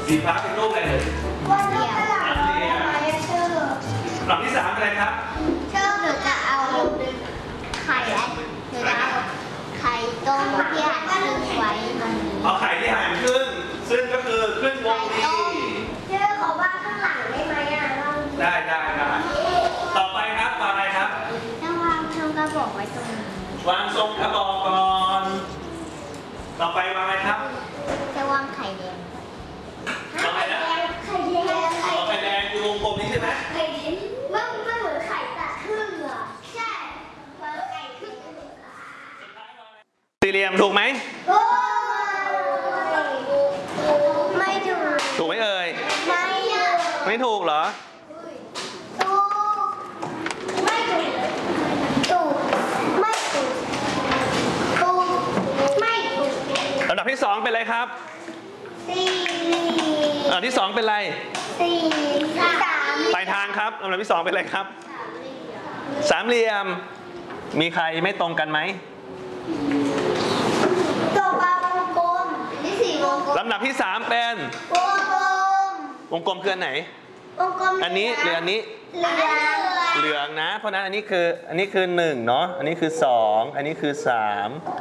สีฟ้าเป็นรูปอะไรเลยวันเดียวลำที่3เป็นอะไรครับหนูจะเอาไข่หนูจะเอาไข่ต้มที่หั่นครึ่งไว้ตรงนี้เอาไข่ที่หั่นครึ่งซึ่งก็คือครึ่งวงรีขอว่าข้างหลังได้ไหมอ่ะได้ต่อไปครับวางอะไรครับต้องวางทรงกระบอกไว้ตรงนี้วางทรงกระบอกก่อนต่อไปวางอะไรครับจะวางไข่แดงวางอะไรนะไข่แดงไข่แดงคือวงกลมนี้ใช่ไหมไข่แดงมันเหมือนไข่ตัดครึ่งอ่ะใช่วางไข่ครึ่งสี่เหลี่ยมถูกไหมไม่ถูกถูกไหมเอ่ยไม่ถูกเหรอถูกไม่ถูกถูกไม่ถูกถูกไม่ถูกลำดับที่2เป็นอะไรครับ 4 ลำดับที่2เป็นอะไร 4 3 ปลายทางครับลำดับที่2เป็นอะไรครับสามเหลี่ยมมีใครไม่ตรงกันไหมตัวปลาวงกลมที่4วงกลมลำดับที่3เป็นวงกลมคืออันไหนอันนี้หรืออันนี้เหลืองนะเพราะนั้นอันนี้คือ1เนาะอันนี้คือ2อันนี้คือ3